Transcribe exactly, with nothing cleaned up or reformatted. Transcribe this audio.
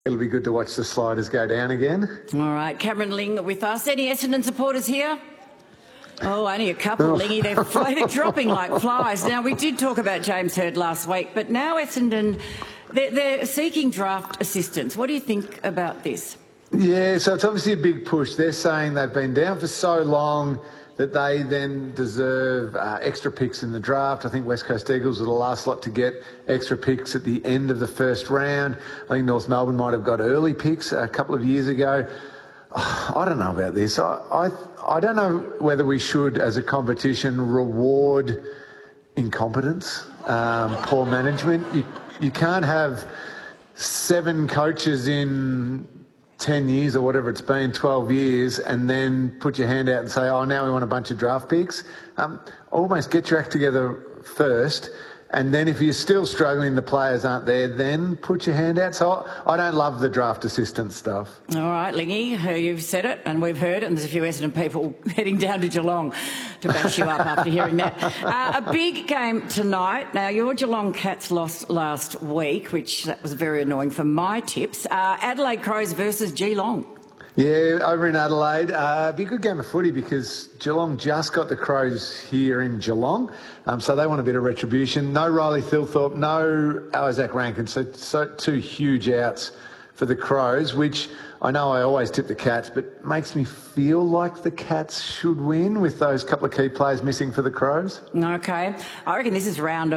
It'll be good to watch the sliders go down again. All right, Cameron Ling with us. Any Essendon supporters here? Oh, only a couple, oh. Lingy. They're, they're dropping like flies. Now, we did talk about James Hird last week, but now Essendon, they're, they're seeking draft assistance. What do you think about this? Yeah, so it's obviously a big push. They're saying they've been down for so long that they then deserve uh, extra picks in the draft. I think West Coast Eagles were the last lot to get extra picks at the end of the first round. I think North Melbourne might have got early picks a couple of years ago. Oh, I don't know about this. I, I, I don't know whether we should, as a competition, reward incompetence, um, poor management. You, you can't have seven coaches in ten years or whatever it's been, twelve years, and then put your hand out and say, oh, now we want a bunch of draft picks. Um, almost get your act together first, and then if you're still struggling, the players aren't there, then put your hand out. So I, I don't love the draft assistant stuff. All right, Lingy, you've said it and we've heard it, and there's a few Essendon people heading down to Geelong to bash you up after hearing that. Uh, a big game tonight. Now, your Geelong Cats lost last week, which that was very annoying for my tips. Uh, Adelaide Crows versus Geelong. Yeah, over in Adelaide. Uh, be a good game of footy because Geelong just got the Crows here in Geelong, um, so they want a bit of retribution. No Riley Thilthorpe, no Isaac Rankin, so, so two huge outs for the Crows, which I know I always tip the Cats, but makes me feel like the Cats should win with those couple of key players missing for the Crows. Okay. I reckon this is round